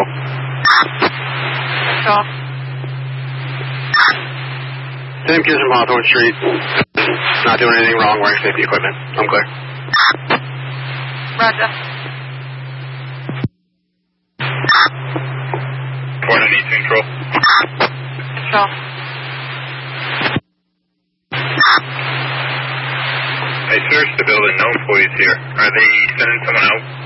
Control. Control. Sam Kiss from Hawthorne Street. Not doing anything wrong, wearing safety equipment. I'm clear. Roger. Corner needs control. Control. I searched the building, no employees here. Are they sending someone out?